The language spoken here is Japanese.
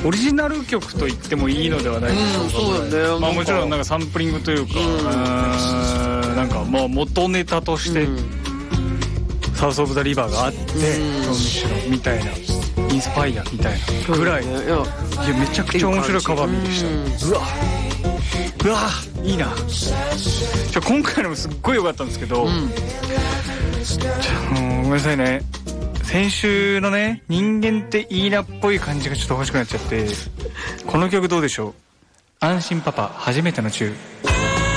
オリジナル曲と言ってもいいのではないでしょうか。 そうだね。 まあもちろんなんかサンプリングというか、なんかまあ元ネタとして、サウスオブザリバーがあって、むしろみたいな、インスパイアみたいなぐらい、いやめちゃくちゃ面白いカバーミーでした。うわいいな。今回のもすっごい良かったんですけど、ごめんなさいね。先週のね、人間っていいなっぽい感じがちょっと欲しくなっちゃって、この曲どうでしょう。安心パパ初めてのチュー。